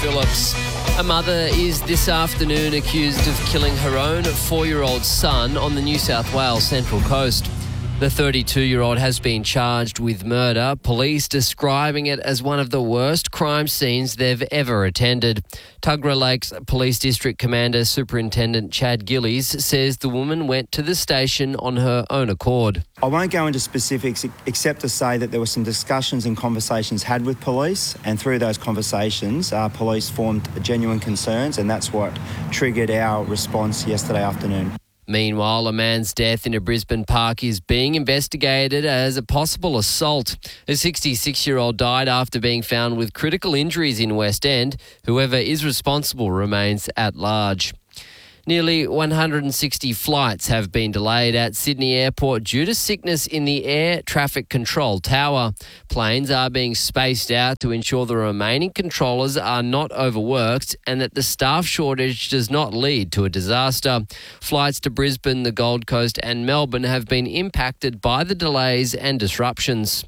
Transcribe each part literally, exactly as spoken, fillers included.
Phillips. A mother is this afternoon accused of killing her own four-year-old son on the New South Wales Central Coast. The thirty-two-year-old has been charged with murder, police describing it as one of the worst crime scenes they've ever attended. Tuggerah Lakes Police District Commander Superintendent Chad Gillies says the woman went to the station on her own accord. I won't go into specifics except to say that there were some discussions and conversations had with police, and through those conversations, uh, police formed genuine concerns, and that's what triggered our response yesterday afternoon. Meanwhile, a man's death in a Brisbane park is being investigated as a possible assault. A sixty-six-year-old died after being found with critical injuries in West End. Whoever is responsible remains at large. Nearly one hundred sixty flights have been delayed at Sydney Airport due to sickness in the air traffic control tower. Planes are being spaced out to ensure the remaining controllers are not overworked and that the staff shortage does not lead to a disaster. Flights to Brisbane, the Gold Coast and Melbourne have been impacted by the delays and disruptions.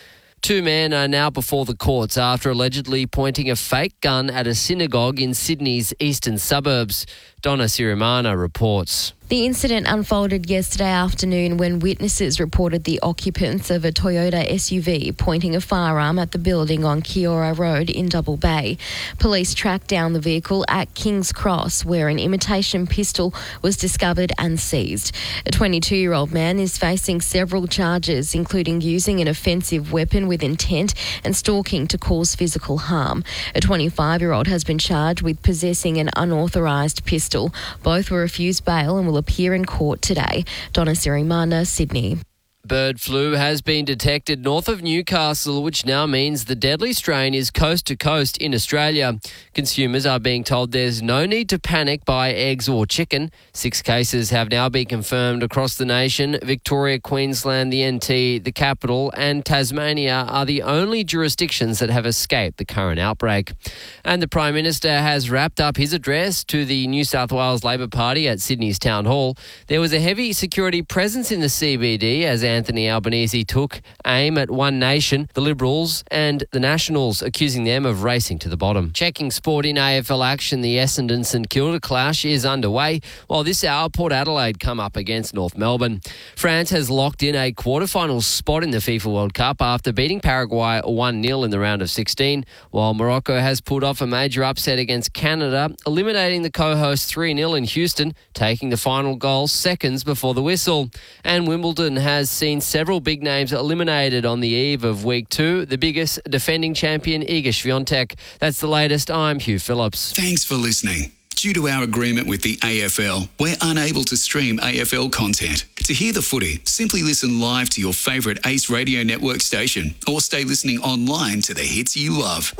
Two men are now before the courts after allegedly pointing a fake gun at a synagogue in Sydney's eastern suburbs. Donna Sirimana reports. The incident unfolded yesterday afternoon when witnesses reported the occupants of a Toyota S U V pointing a firearm at the building on Kiora Road in Double Bay. Police tracked down the vehicle at King's Cross, where an imitation pistol was discovered and seized. A twenty-two-year-old man is facing several charges, including using an offensive weapon with intent and stalking to cause physical harm. A twenty-five-year-old has been charged with possessing an unauthorised pistol. Both were refused bail and will appear in court today. Donna Sirimana, Sydney. Bird flu has been detected north of Newcastle, which now means the deadly strain is coast to coast in Australia. Consumers are being told there's no need to panic, buy eggs or chicken. Six cases have now been confirmed across the nation. Victoria, Queensland, the N T, the capital and Tasmania are the only jurisdictions that have escaped the current outbreak. And the Prime Minister has wrapped up his address to the New South Wales Labor Party at Sydney's Town Hall. There was a heavy security presence in the C B D as Anthony Albanese took aim at One Nation, the Liberals and the Nationals, accusing them of racing to the bottom. Checking sport in A F L action, the Essendon St Kilda clash is underway, while this hour Port Adelaide come up against North Melbourne. France has locked in a quarter-final spot in the FIFA World Cup after beating Paraguay one nil in the round of sixteen, while Morocco has pulled off a major upset against Canada, eliminating the co-host three nil in Houston, taking the final goal seconds before the whistle. And Wimbledon has seen several big names eliminated on the eve of week two, the biggest defending champion Iga Swiatek. That's the latest. I'm Hugh Phillips. Thanks for listening. Due to our agreement with the A F L, we're unable to stream A F L content. To hear the footy, simply listen live to your favourite Ace Radio Network station or stay listening online to the hits you love.